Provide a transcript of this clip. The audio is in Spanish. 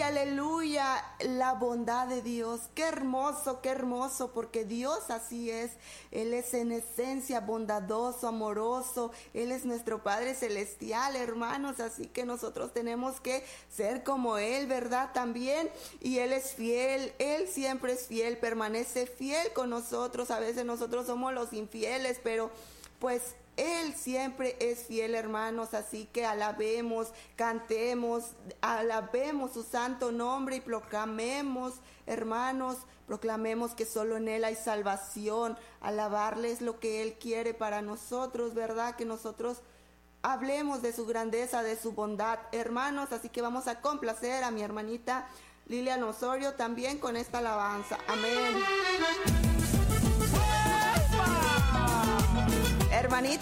aleluya, la bondad de Dios. Qué hermoso, porque Dios así es. Él es en esencia bondadoso, amoroso. Él es nuestro Padre Celestial, hermanos. Así que nosotros tenemos que ser como Él, ¿verdad? También. Y Él es fiel, Él siempre es fiel, permanece fiel con nosotros. A veces nosotros somos los infieles, pero pues Él siempre es fiel, hermanos, así que alabemos, cantemos, alabemos su santo nombre y proclamemos, hermanos, proclamemos que solo en Él hay salvación. Alabarle es lo que Él quiere para nosotros, ¿verdad? Que nosotros hablemos de su grandeza, de su bondad, hermanos, así que vamos a complacer a mi hermanita Lilian Osorio también con esta alabanza. Amén. Hermanita.